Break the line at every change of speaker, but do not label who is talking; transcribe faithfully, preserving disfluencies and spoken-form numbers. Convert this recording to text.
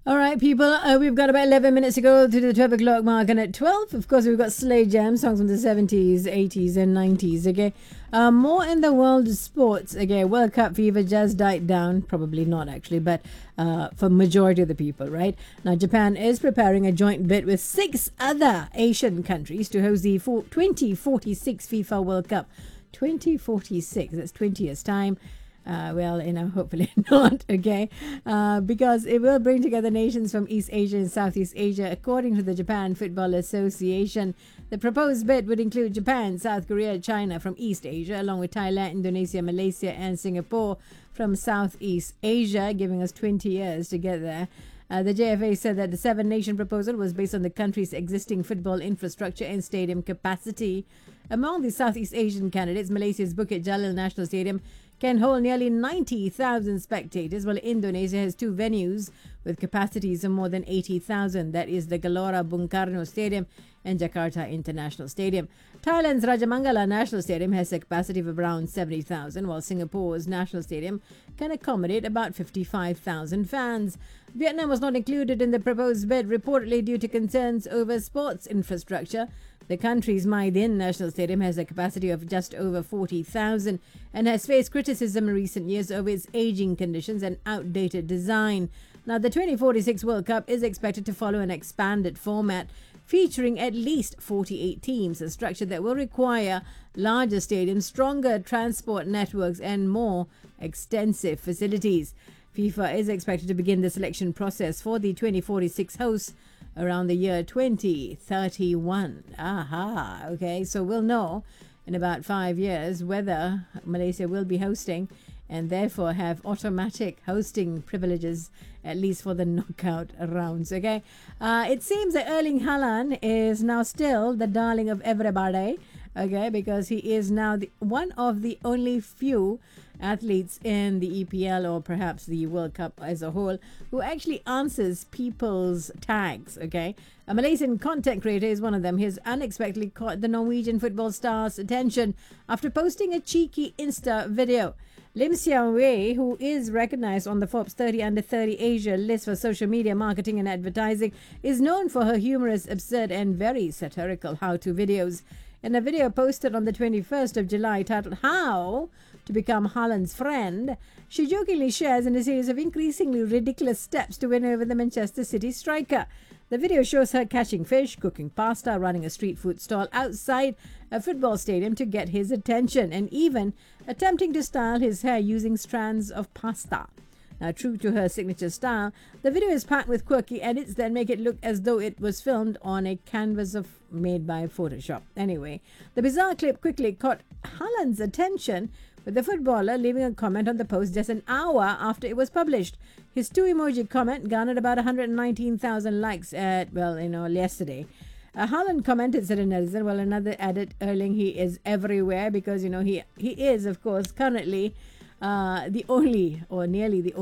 All right, people, uh, we've got about eleven minutes to go to the twelve o'clock mark, and at twelve, of course, we've got Slay Jam, songs from the seventies, eighties, and nineties, okay? Uh, more in the world of sports, okay? World Cup fever just died down, probably not actually, but uh, for majority of the people, right? Now, Japan is preparing a joint bid with six other Asian countries to host the twenty forty-six FIFA World Cup. twenty forty-six, that's twenty years' time. Uh, well, you know, hopefully not, okay? Uh, because it will bring together nations from East Asia and Southeast Asia, according to the Japan Football Association. The proposed bid would include Japan, South Korea, China from East Asia, along with Thailand, Indonesia, Malaysia, and Singapore from Southeast Asia, giving us twenty years to get there. Uh, the J F A said that the seven-nation proposal was based on the country's existing football infrastructure and stadium capacity. Among the Southeast Asian candidates, Malaysia's Bukit Jalil National Stadium can hold nearly ninety thousand spectators, while Indonesia has two venues with capacities of more than eighty thousand. That is the Gelora Bung Karno Stadium and Jakarta International Stadium. Thailand's Rajamangala National Stadium has a capacity of around seventy thousand, while Singapore's National Stadium can accommodate about fifty-five thousand fans. Vietnam was not included in the proposed bid, reportedly due to concerns over sports infrastructure. The country's My Dinh National Stadium has a capacity of just over forty thousand and has faced criticism in recent years over its aging conditions and outdated design. Now, the twenty forty-six World Cup is expected to follow an expanded format featuring at least forty-eight teams, a structure that will require larger stadiums, stronger transport networks, and more extensive facilities. FIFA is expected to begin the selection process for the twenty forty-six hosts around the year twenty thirty-one. Aha, okay, so we'll know in about five years whether Malaysia will be hosting and therefore have automatic hosting privileges, at least for the knockout rounds, okay? Uh, it seems that Erling Haaland is now still the darling of everybody, okay, because he is now the one of the only few athletes in the E P L or perhaps the World Cup as a whole who actually answers people's tags, okay? A Malaysian content creator is one of them. He has unexpectedly caught the Norwegian football star's attention after posting a cheeky Insta video. Lim Xiao Wei, who is recognized on the Forbes thirty under thirty Asia list for social media marketing and advertising, is known for her humorous, absurd, and very satirical how-to videos. In a video posted on the twenty-first of July titled How to Become Haaland's Friend, she jokingly shares in a series of increasingly ridiculous steps to win over the Manchester City striker. The video shows her catching fish, cooking pasta, running a street food stall outside a football stadium to get his attention, and even attempting to style his hair using strands of pasta. Now, true to her signature style, the video is packed with quirky edits that make it look as though it was filmed on a canvas of made by Photoshop. Anyway, the bizarre clip quickly caught Haaland's attention, with the footballer leaving a comment on the post just an hour after it was published. His two-emoji comment garnered about one hundred nineteen thousand likes at, well, you know, yesterday. Uh, Haaland commented, said a netizen, well, another added, Erling, he is everywhere because, you know, he, he is, of course, currently uh, the only or nearly the only